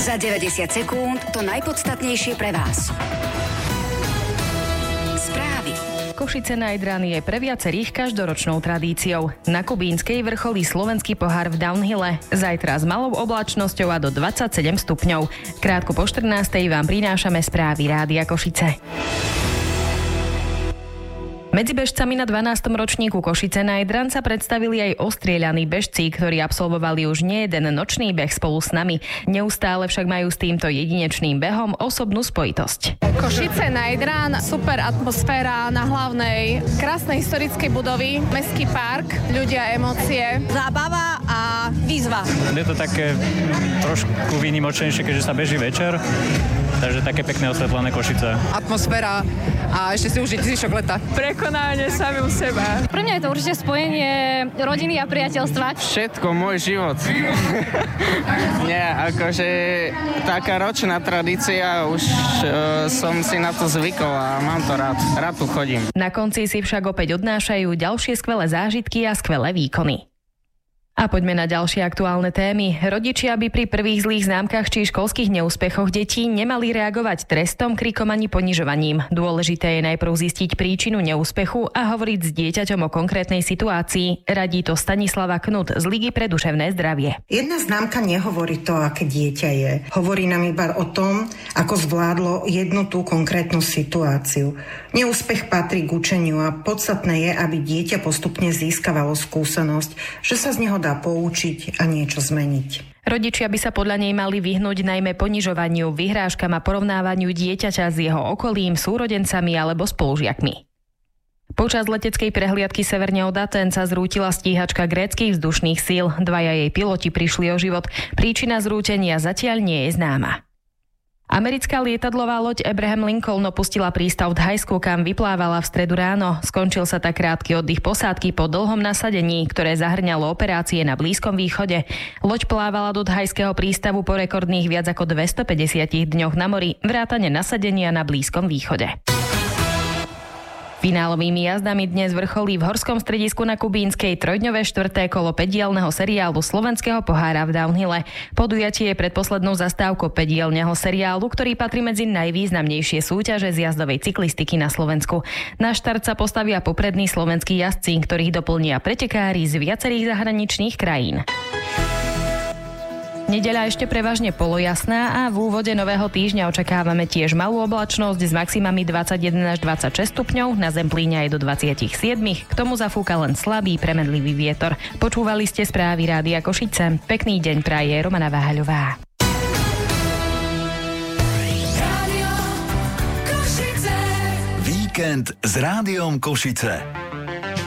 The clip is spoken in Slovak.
Za 90 sekúnd to najpodstatnejšie pre vás. Správy. Košice nad Jadran je pre viacerých každoročnou tradíciou. Na Kubínskej vrcholí slovenský pohár v downhille. Zajtra s malou oblačnosťou a do 27 stupňov. Krátko po 14. vám prinášame správy Rádia Košice. Medzi bežcami na 12. ročníku Košice nad Jadran sa predstavili aj ostrieľaní bežci, ktorí absolvovali už nie jeden nočný beh spolu s nami. Neustále však majú s týmto jedinečným behom osobnú spojitosť. Košice nad Jadran, super atmosféra na hlavnej, krásnej historickej budovy, mestský park, ľudia, emócie, zábava a výzva. Je to také trošku výnimočnejšie, keďže sa beží večer, takže také pekné osvetlené Košice. Atmosféra a ešte si užiť zvyšok leta. Prekonávanie sami u seba. Pre mňa je to určite spojenie rodiny a priateľstva. Všetko, môj život. Nie, akože taká ročná tradícia, už som si na to zvykol a mám to rád. Rád tu chodím. Na konci si však opäť odnášajú ďalšie skvelé zážitky a skvelé výkony. A poďme na ďalšie aktuálne témy. Rodičia by pri prvých zlých známkach či školských neúspechoch detí nemali reagovať trestom, krikom ani ponižovaním. Dôležité je najprv zistiť príčinu neúspechu a hovoriť s dieťaťom o konkrétnej situácii. Radí to Stanislava Knut z Ligy pre duševné zdravie. Jedna známka nehovorí to, aké dieťa je. Hovorí nám iba o tom, ako zvládlo jednu tú konkrétnu situáciu. Neúspech patrí k učeniu a podstatné je, aby dieťa postupne získavalo skúsenosť, že sa z neho dá poučiť a niečo zmeniť. Rodičia by sa podľa nej mali vyhnúť najmä ponižovaniu, vyhrážkam a porovnávaniu dieťaťa s jeho okolím, súrodencami alebo spolužiakmi. Počas leteckej prehliadky severne od Atén sa zrútila stíhačka gréckych vzdušných síl. Dvaja jej piloti prišli o život. Príčina zrútenia zatiaľ nie je známa. Americká lietadlová loď Abraham Lincoln opustila prístav v Thajsku, kam vyplávala v stredu ráno. Skončil sa tak krátky oddych posádky po dlhom nasadení, ktoré zahrňalo operácie na Blízkom východe. Loď plávala do thajského prístavu po rekordných viac ako 250 dňoch na mori, vrátane nasadenia na Blízkom východe. Finálovými jazdami dnes vrcholí v horskom stredisku na Kubínskej trojdňové štvrté kolo 5-dielneho seriálu slovenského pohára v downhille. Podujatie je predposlednou zastávkou 5-dielneho seriálu, ktorý patrí medzi najvýznamnejšie súťaže z jazdovej cyklistiky na Slovensku. Na štart sa postavia poprední slovenskí jazdci, ktorých doplnia pretekári z viacerých zahraničných krajín. Nedeľa ešte prevažne polojasná a v úvode nového týždňa očakávame tiež malú oblačnosť s maximami 21 až 26 stupňov, na Zemplíne aj do 27. K tomu zafúka len slabý premedlivý vietor. Počúvali ste správy Rádia Košice. Pekný deň praje Romana Váhaľová. Víkend s Rádiom Košice.